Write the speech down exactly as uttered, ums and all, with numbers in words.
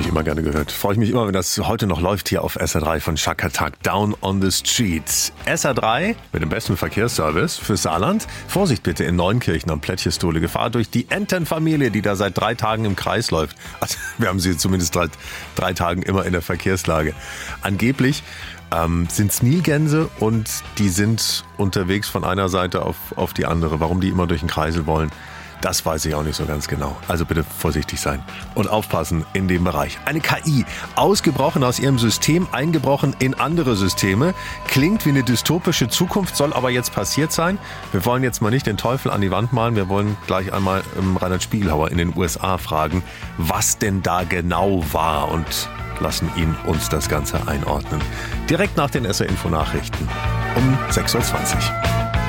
immer gerne gehört. Freue ich mich immer, wenn das heute noch läuft hier auf S R drei von Chaka Tak, Down on the Streets. S R drei mit dem besten Verkehrsservice für Saarland. Vorsicht bitte in Neunkirchen am Plättchestole. Gefahr durch die Entenfamilie, die da seit drei Tagen im Kreis läuft. Also, wir haben sie zumindest seit drei Tagen immer in der Verkehrslage. Angeblich ähm, sind es Nilgänse und die sind unterwegs von einer Seite auf, auf die andere. Warum die immer durch den Kreisel wollen, das weiß ich auch nicht so ganz genau. Also bitte vorsichtig sein und aufpassen in dem Bereich. Eine K I, ausgebrochen aus ihrem System, eingebrochen in andere Systeme. Klingt wie eine dystopische Zukunft, soll aber jetzt passiert sein. Wir wollen jetzt mal nicht den Teufel an die Wand malen. Wir wollen gleich einmal ähm, Reinhard Spiegelhauer in den U S A fragen, was denn da genau war, und lassen ihn uns das Ganze einordnen. Direkt nach den S R Info Nachrichten um sechs Uhr zwanzig.